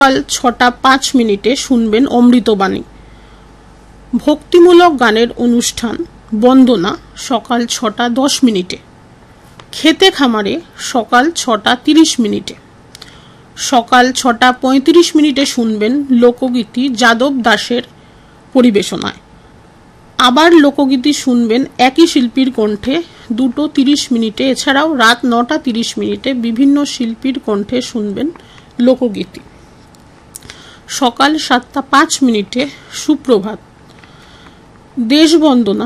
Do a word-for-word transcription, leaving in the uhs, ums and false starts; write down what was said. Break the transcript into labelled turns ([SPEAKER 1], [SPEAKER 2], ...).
[SPEAKER 1] সকাল ছটা পাঁচ মিনিটে শুনবেন অমৃতবাণী। ভক্তিমূলক গানের অনুষ্ঠান বন্দনা সকাল ছটা দশ মিনিটে। খেতে খামারে সকাল ছটা তিরিশ মিনিটে। সকাল ছটা পঁয়ত্রিশ মিনিটে শুনবেন লোকগীতি যাদব দাসের পরিবেশনায়। আবার লোকগীতি শুনবেন একই শিল্পীর কণ্ঠে দুটো তিরিশ মিনিটে। এছাড়াও রাত নটা তিরিশ মিনিটে বিভিন্ন শিল্পীর কণ্ঠে শুনবেন লোকগীতি। সকাল সাতটা পাঁচ মিনিটে সুপ্রভাত দেশবন্দনা